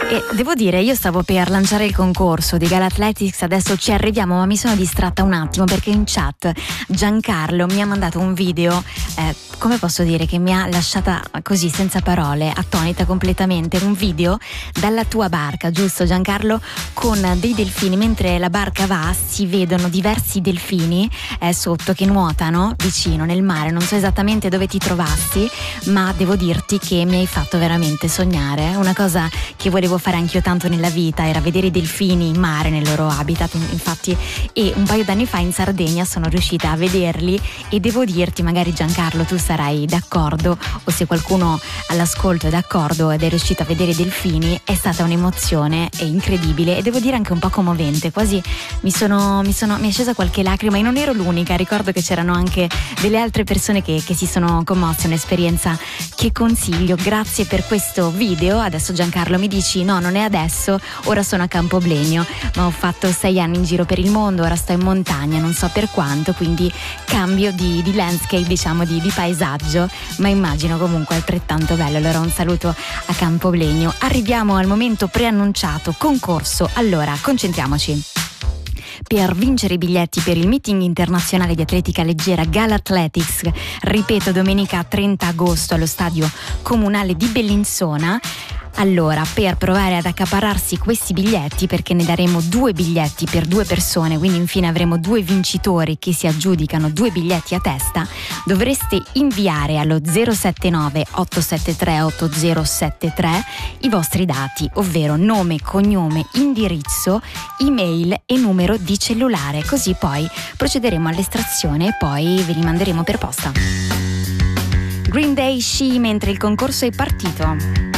E devo dire, io stavo per lanciare il concorso di Gala Athletics, adesso ci arriviamo, ma mi sono distratta un attimo perché in chat Giancarlo mi ha mandato un video, come posso dire, che mi ha lasciata così senza parole, attonita completamente. Un video dalla tua barca, giusto Giancarlo? Con dei delfini, mentre la barca va si vedono diversi delfini sotto che nuotano vicino nel mare. Non so esattamente dove ti trovassi, ma devo dirti che mi hai fatto veramente sognare. Una cosa che volevo fare anch'io tanto nella vita era vedere i delfini in mare nel loro habitat, infatti, e un paio d'anni fa in Sardegna sono riuscita a vederli e devo dirti, magari Giancarlo tu sarai d'accordo, o se qualcuno all'ascolto è d'accordo ed è riuscito a vedere i delfini, è stata un'emozione incredibile e devo dire anche un po' commovente, quasi mi è scesa qualche lacrima e non ero l'unica. Ricordo che c'erano anche delle altre persone che si sono commosse, un'esperienza che consiglio. Grazie per questo video. Adesso Giancarlo mi dici no, non è adesso, ora sono a Campoblegno, ma ho fatto 6 anni in giro per il mondo, ora sto in montagna, non so per quanto, quindi cambio di landscape, diciamo di paesaggio, ma immagino comunque altrettanto bello. Allora un saluto a Campoblegno. Arriviamo al momento preannunciato, concorso. Allora concentriamoci. Per vincere i biglietti per il meeting internazionale di atletica leggera Gala Athletics, ripeto, domenica 30 agosto allo stadio comunale di Bellinzona. Allora, per provare ad accaparrarsi questi biglietti, perché ne daremo 2 biglietti per 2 persone, quindi infine avremo 2 vincitori che si aggiudicano 2 biglietti a testa, dovreste inviare allo 079 873 8073 i vostri dati, ovvero nome, cognome, indirizzo, email e numero di cellulare, così poi procederemo all'estrazione e poi ve li manderemo per posta. Green Day She mentre il concorso è partito.